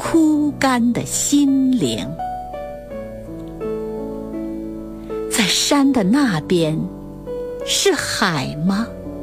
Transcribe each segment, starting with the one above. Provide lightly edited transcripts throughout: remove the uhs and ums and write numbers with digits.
枯干的心灵。在山的那边是海吗？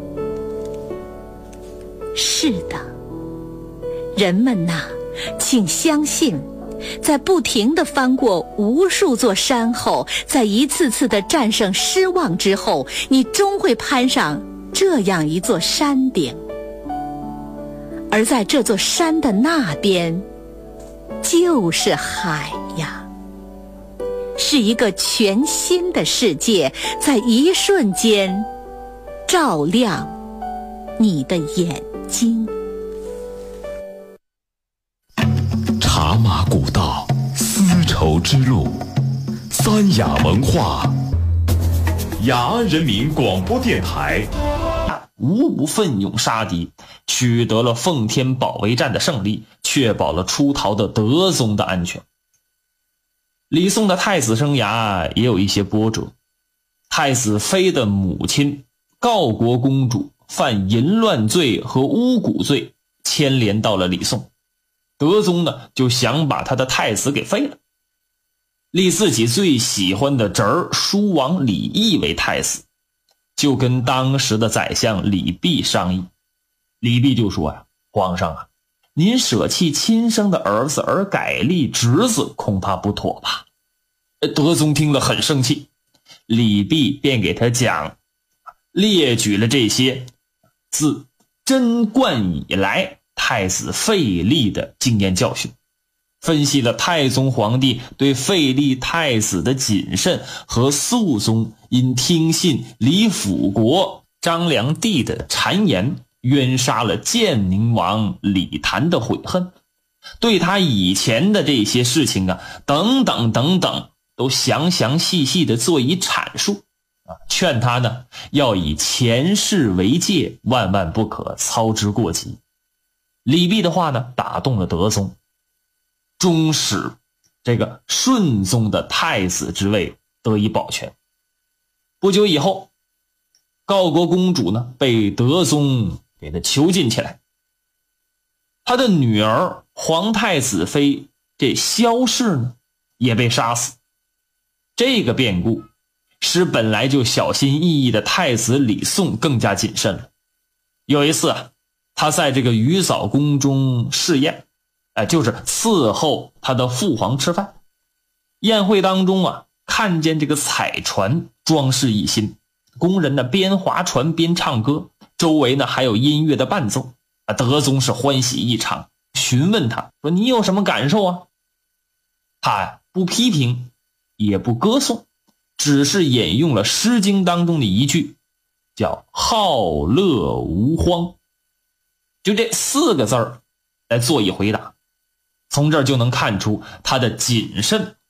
是的，人们呐，请相信，在不停地翻过无数座山后，在一次次的战胜失望之后，你终会攀上这样一座山顶。而在这座山的那边，就是海呀，是一个全新的世界，在一瞬间照亮你的眼睛。 茶马古道，丝绸之路，三雅文化，雅安人民广播电台。 无不奋勇杀敌，取得了奉天保卫战的胜利，确保了出逃的德宗的安全。李诵的太子生涯也有一些波折。太子妃的母亲郜国公主犯淫乱罪和巫蛊罪，牵连到了李诵。德宗呢，就想把他的太子给废了，立自己最喜欢的侄儿书王李毅为太子，就跟当时的宰相李泌商议。李泌就说呀，皇上啊，您舍弃亲生的儿子而改立侄子，恐怕不妥吧。德宗听了很生气，李泌便给他讲，列举了这些自贞观以来太子废立的经验教训，分析了太宗皇帝对废立太子的谨慎和肃宗因听信李辅国张良帝的谗言冤杀了建宁王李谭的悔恨，对他以前的这些事情啊，等等等等，都详详细细的做以阐述劝他呢要以前世为戒，万万不可操之过急。李泌的话呢打动了德宗，终使这个顺宗的太子之位得以保全。不久以后，郜国公主呢被德宗给他囚禁起来，他的女儿皇太子妃这萧氏呢也被杀死。这个变故使本来就小心翼翼的太子李诵更加谨慎了。有一次啊，他在这个鱼藻宫中试宴，就是伺候他的父皇吃饭。宴会当中啊，看见这个彩船装饰一新，工人呢边划船边唱歌，周围呢还有音乐的伴奏。德宗是欢喜异常，询问他说，你有什么感受啊？他不批评也不歌颂，只是引用了《诗经》当中的一句，叫好乐无荒，就这4个字儿来做一回答。从这儿就能看出他的谨慎